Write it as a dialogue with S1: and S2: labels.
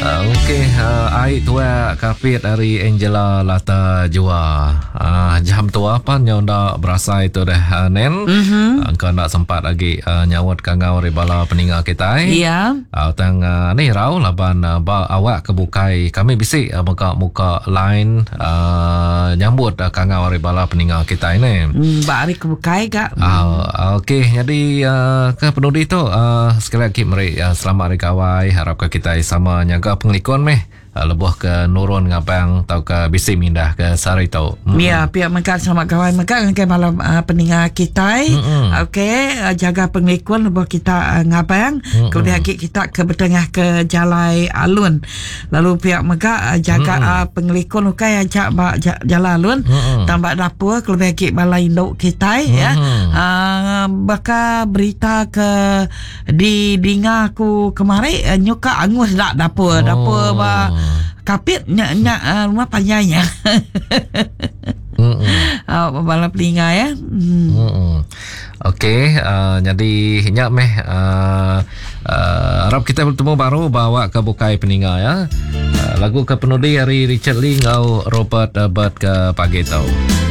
S1: Okey, air tua kapit dari Angela Lata Jua. Jam tu apa nyoda berasa itu dah nen. Engkau nak sempat lagi nyawat kangau ribala peninggal kita.
S2: Ya.
S1: Tang ni rau laban awak kebukai kami bisik muka line nyambut kangau ribala peninggal kita ini.
S2: Bari kebukai kak.
S1: Okey, jadi ke penudi tu sekali lagi mari selamat hari kawai harap ke kita sama nyaga pengelikon meh lebuh ke nurun ngabang tau ke bisi mindah ke sari tau.
S2: Ya, pihak mereka selamat kawan mereka ke malam peninggal kita. Okey, jaga pengelikon lebuh kita ngabang kemudian kita ke bertengah ke Jalai Alun. Lalu pihak mereka jaga pengelikon ukai ajak Jalai Alun tambah dapur kemudian balai induk kita ya. Bakal berita ke di Dingaku kemarin nyuka angus dak dapur ba kapit nyak rumah panjangnya. Balap telinga ya.
S1: Okey, jadi nyak meh harap kita bertemu baru bawa ke bukai peninggal ya. Lagu ke penudi hari Richard Lee ngau Robert Bert ke pagi tau.